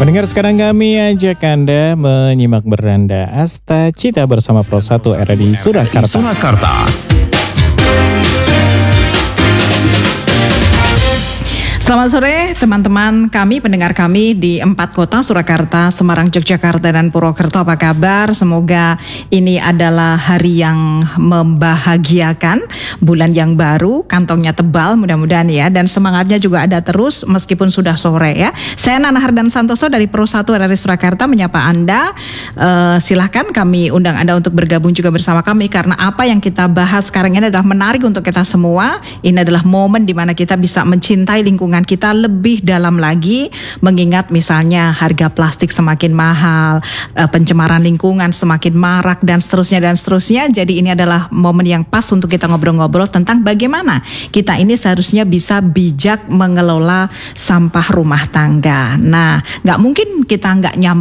Pendengar, sekarang kami ajak Anda menyimak beranda Asta Cita bersama Pro 1 RRI Surakarta. Selamat sore teman-teman kami, pendengar kami di 4 kota, Surakarta, Semarang, Yogyakarta, dan Purwokerto. Apa kabar? Semoga ini adalah hari yang membahagiakan, bulan yang baru, kantongnya tebal mudah-mudahan ya, dan semangatnya juga ada terus meskipun sudah sore ya. Saya Nana Hardan Santoso dari Pro 1 RRI Surakarta menyapa Anda. Silahkan kami undang Anda untuk bergabung juga bersama kami, karena apa yang kita bahas sekarang ini adalah menarik untuk kita semua. Ini adalah momen di mana kita bisa mencintai lingkungan kita lebih dalam lagi, mengingat misalnya harga plastik semakin mahal, pencemaran lingkungan semakin marak, dan seterusnya. Jadi ini adalah momen yang pas untuk kita ngobrol-ngobrol tentang bagaimana kita ini seharusnya bisa bijak mengelola sampah rumah tangga. Nah, nggak mungkin kita nggak nyambung